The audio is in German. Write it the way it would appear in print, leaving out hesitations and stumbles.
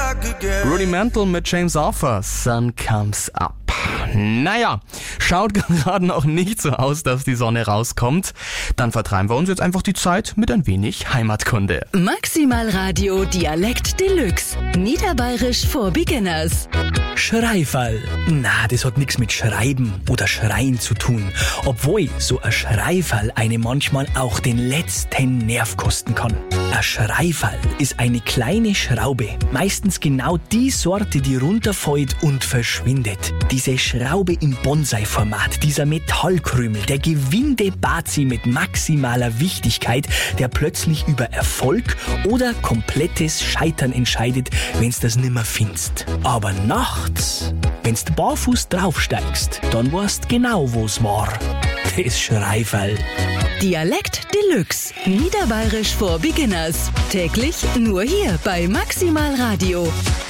Rudimental mit James Arthur, Sun Comes Up. Naja, schaut gerade noch nicht so aus, dass die Sonne rauskommt. Dann vertreiben wir uns jetzt einfach die Zeit mit ein wenig Heimatkunde. Maximal Radio Dialekt Deluxe. Niederbayerisch for Beginners. Schreifall. Na, das hat nichts mit Schreiben oder Schreien zu tun. Obwohl so ein Schreifall einem manchmal auch den letzten Nerv kosten kann. Ein Schreifall ist eine kleine Schraube. Meistens genau die Sorte, die runterfällt und verschwindet. Diese Schraube im Bonsai-Format, dieser Metallkrümel, der gewinde Bazi mit maximaler Wichtigkeit, der plötzlich über Erfolg oder komplettes Scheitern entscheidet, wenn's das nimmer findest. Aber nachts, wenn's barfuß draufsteigst, dann weißt genau, wo's war. Das Schreifall. Dialekt Deluxe. Niederbayerisch for Beginners. Täglich nur hier bei Maximal Radio.